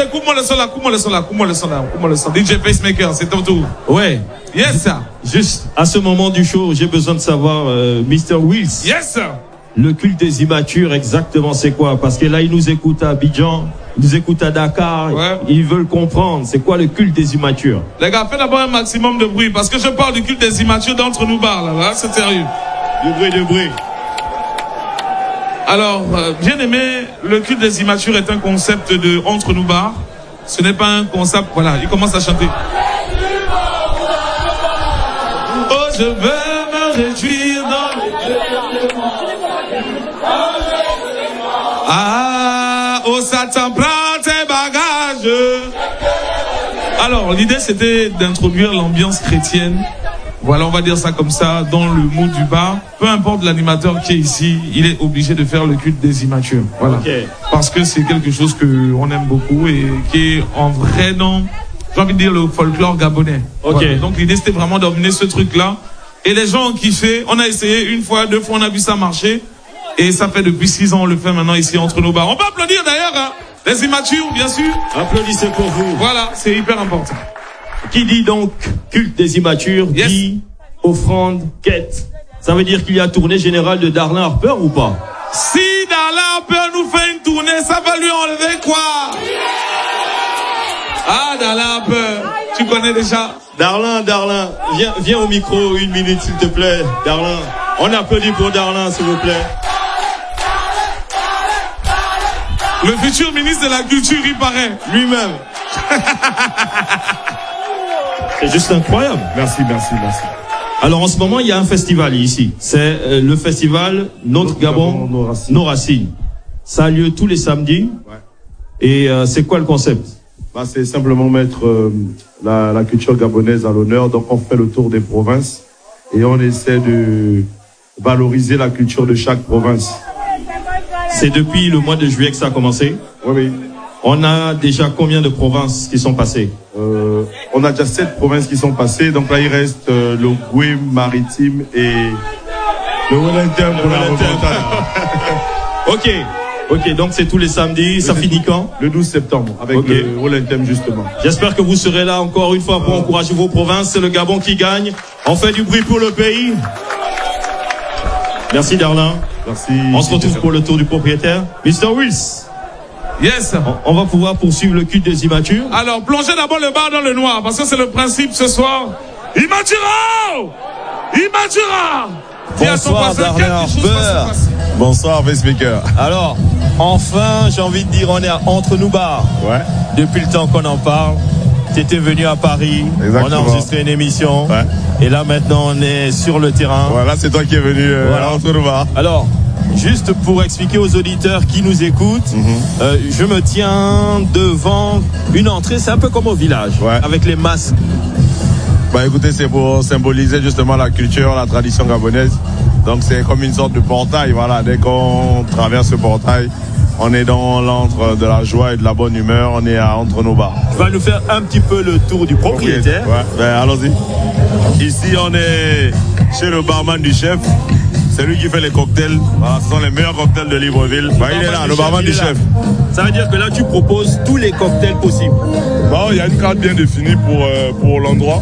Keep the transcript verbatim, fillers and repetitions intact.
J, coupe-moi le son là, coupe-moi le son là, coupe-moi le son là, coupe-moi le son. D J Pacemaker, c'est ton tour. Ouais. Yes, sir. Juste, à ce moment du show, j'ai besoin de savoir, euh, mister Wills. Yes, sir. Le culte des immatures, exactement, c'est quoi? Parce que là, ils nous écoutent à Abidjan, ils nous écoutent à Dakar, ouais. Ils veulent comprendre, c'est quoi le culte des immatures? Les gars, faites d'abord un maximum de bruit, parce que je parle du culte des immatures d'entre nous bar, là, là c'est sérieux. Du bruit, du bruit. Alors, euh, bien aimé, le culte des immatures est un concept de entre nous bar. Ce n'est pas un concept, voilà, il commence à chanter. Oh, je veux me réjouir dans les... Ah, oh, Satan, prends tes bagages. Alors, l'idée, c'était d'introduire l'ambiance chrétienne. Voilà, on va dire ça comme ça, dans le mood du bar. Peu importe l'animateur qui est ici, il est obligé de faire le culte des immatures. Voilà. Okay. Parce que c'est quelque chose que on aime beaucoup et qui est en vrai dans, j'ai envie de dire, le folklore gabonais. Ok. Voilà. Donc l'idée, c'était vraiment d'emmener ce truc-là. Et les gens ont kiffé. On a essayé une fois, deux fois, on a vu ça marcher. Et ça fait depuis six ans, on le fait maintenant ici entre nos bars. On peut applaudir d'ailleurs, hein, les immatures, bien sûr. Applaudissez pour vous. Voilà, c'est hyper important. Qui dit donc culte des immatures, yes. Dit offrande, quête. Ça veut dire qu'il y a tournée générale de Darlin Harper ou pas? Si Darlin Harper nous fait une tournée, ça va lui enlever quoi? Ah, Darlin Harper, tu connais déjà? Darlin, Darlin, viens, viens au micro une minute s'il te plaît. Darlin, on applaudit pour Darlin s'il vous plaît. Le futur ministre de la Culture, il paraît. Lui-même. C'est juste incroyable. Merci, merci, merci. Alors en ce moment, il y a un festival ici. C'est euh, le festival Notre, Notre Gabon, Gabon nos, racines. nos racines. Ça a lieu tous les samedis. Ouais. Et euh, c'est quoi le concept? Bah, c'est simplement mettre euh, la, la culture gabonaise à l'honneur. Donc on fait le tour des provinces et on essaie de valoriser la culture de chaque province. C'est depuis le mois de juillet que ça a commencé? Oui, oui. On a déjà combien de provinces qui sont passées? euh, On a déjà sept provinces qui sont passées. Donc là, il reste euh, le Goué maritime et le Wellington pour la remontada. Ok, ok. Donc c'est tous les samedis. Le ça finit quand? Le douze septembre avec okay. le Wellington justement. J'espère que vous serez là encore une fois pour euh... encourager vos provinces. C'est le Gabon qui gagne. On fait du bruit pour le pays. Merci Darlin. Merci. On se retrouve pour le tour du propriétaire. mister Wills. Yes. On, on va pouvoir poursuivre le culte des immatures. Alors, plongez d'abord le bar dans le noir, parce que c'est le principe ce soir. Immatura! Immatura! Bonsoir, Darlin Harper. Bonsoir, Pacemaker. Alors, enfin, j'ai envie de dire, on est entre nous bar. Ouais. Depuis le temps qu'on en parle. Tu étais venu à Paris. Exactement. On a enregistré une émission. Ouais. Et là, maintenant, on est sur le terrain. Voilà, c'est toi qui es venu euh, voilà. entre nous bar. Alors, juste pour expliquer aux auditeurs qui nous écoutent, mm-hmm. euh, je me tiens devant une entrée, c'est un peu comme au village, ouais. avec les masques. Bah écoutez, c'est pour symboliser justement la culture, la tradition gabonaise. Donc c'est comme une sorte de portail, voilà. Dès qu'on traverse ce portail, on est dans l'antre de la joie et de la bonne humeur, on est à entre nos bars. Tu vas nous faire un petit peu le tour du propriétaire. Ouais, ben allons-y. Ici on est chez le barman du chef. C'est lui qui fait les cocktails. Voilà, ce sont les meilleurs cocktails de Libreville. Bah, il est là, le barman du chef. Ça veut dire que là, tu proposes tous les cocktails possibles. Bon, il y a une carte bien définie pour, euh, pour l'endroit.